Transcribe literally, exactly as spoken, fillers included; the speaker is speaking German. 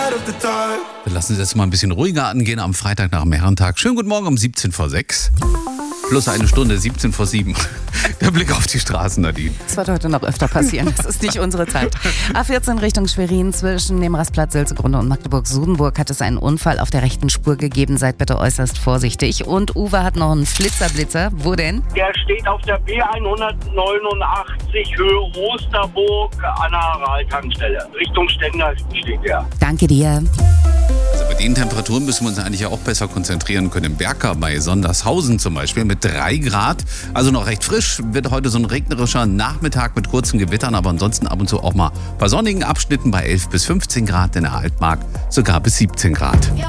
Wir lassen es jetzt mal ein bisschen ruhiger angehen am Freitag nach dem Herrentag. Schönen guten Morgen um siebzehn vor sechs. Plus eine Stunde, siebzehn vor sieben. Der Blick auf die Straßen, Nadine. Das wird heute noch öfter passieren. Das ist nicht unsere Zeit. A vierzehn Richtung Schwerin zwischen dem Rastplatz Sülzegrunde und Magdeburg-Sudenburg hat es einen Unfall auf der rechten Spur gegeben. Seid bitte äußerst vorsichtig. Und Uwe hat noch einen Flitzer-Blitzer. Wo denn? Der steht auf der B hundertneunundachtzig Höhe Osterburg an der Aral-Tankstelle. Richtung Stendal steht der. Danke dir. Also bei den Temperaturen müssen wir uns eigentlich auch besser konzentrieren können. Im Berka bei Sondershausen zum Beispiel mit drei Grad. Also noch recht frisch. Wird heute so ein regnerischer Nachmittag mit kurzen Gewittern, aber ansonsten ab und zu auch mal bei sonnigen Abschnitten bei elf bis fünfzehn Grad. In der Altmark sogar bis siebzehn Grad.